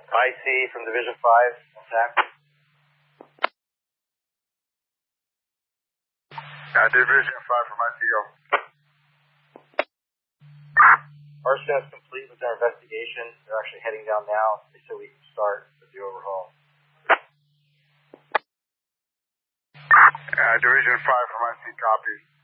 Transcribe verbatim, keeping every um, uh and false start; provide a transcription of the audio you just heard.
I C from Division five, attack. Uh, Division five from I C O. R C S complete with their investigation. They're actually heading down now. They said we can start with the overhaul. Uh, Division five from I C, copy.